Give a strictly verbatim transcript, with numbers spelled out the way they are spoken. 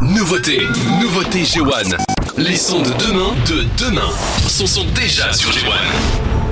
Nouveauté, nouveauté G un. Les sons de demain, de demain, sont, sont déjà sur G un.